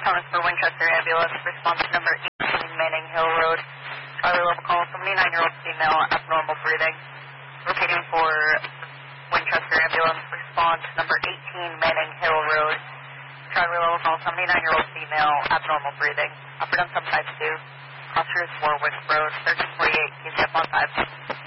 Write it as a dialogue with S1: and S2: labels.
S1: Thomas for Winchester Ambulance, response number 18, Manning Hill Road. Charlie level call, 79-year-old female, abnormal breathing. Repeating for Winchester Ambulance, response number 18, Manning Hill Road. Charlie level call, 79-year-old female, abnormal breathing. Upper done some type 2. Cross Route 4, Wicks Road, 1348, keep up on 5.